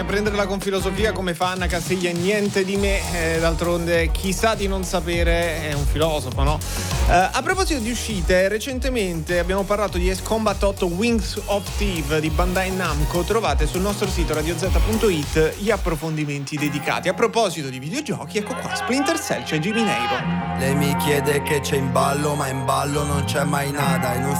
bisogna prenderla con filosofia come fa Anna Castiglia in Niente di me, d'altronde chi sa di non sapere è un filosofo, no? A proposito di uscite, recentemente abbiamo parlato di Ace Combat 8 Wings of Steve di Bandai Namco. Trovate sul nostro sito radioz.it gli approfondimenti dedicati. A proposito di videogiochi, ecco qua Splinter Cell, c'è Jimmy Neiro. Lei mi chiede che c'è in ballo, ma in ballo non c'è mai nada. In un